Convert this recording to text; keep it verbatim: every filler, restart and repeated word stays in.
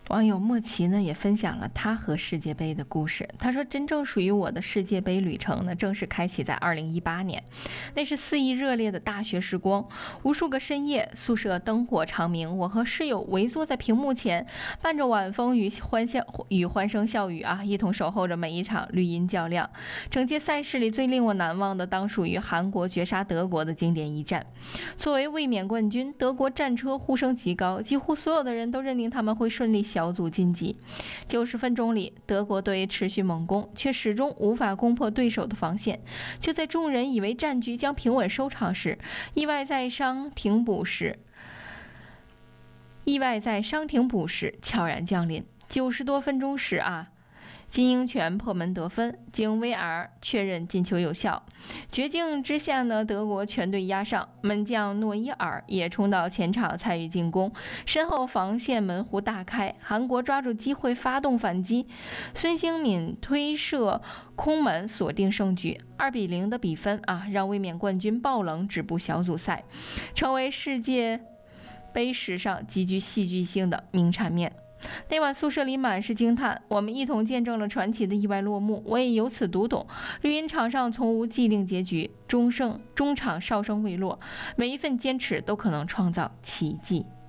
网友莫奇呢也分享了他和世界杯的故事。他说：“真正属于我的世界杯旅程呢，正式开启在二零一八年。那是肆意热烈的大学时光，无数个深夜，宿舍灯火长明，我和室友围坐在屏幕前，伴着晚风与欢笑与欢声笑语啊，一同守候着每一场绿茵较量。整届赛事里最令我难忘的，当属于韩国绝杀德国的经典一战。作为卫冕冠军，德国战车呼声极高，几乎所有的人都认定他们会顺利小组晋级。九十分钟里，德国队持续猛攻，却始终无法攻破对手的防线。就在众人以为战局将平稳收场时，意外在伤停补时，意外在伤停补时悄然降临。九十多分钟时啊。”金英权破门得分，经 V R 确认进球有效。绝境之下呢，德国全队压上，门将诺伊尔也冲到前场参与进攻，身后防线门户大开，韩国抓住机会发动反击，孙兴敏推射空门锁定胜局。二比零的比分啊，让卫冕冠军爆冷止步小组赛，成为世界杯史上极具戏剧性的名场面。那晚宿舍里满是惊叹，我们一同见证了传奇的意外落幕。我也由此读懂，绿茵场上从无既定结局，中胜中场哨声未落，每一份坚持都可能创造奇迹。